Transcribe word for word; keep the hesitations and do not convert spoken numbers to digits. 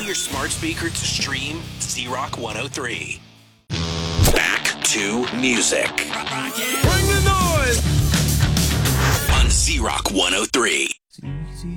your smart speaker to stream Z Rock one oh three. Back to music. Bring the noise! On Z Rock one oh three.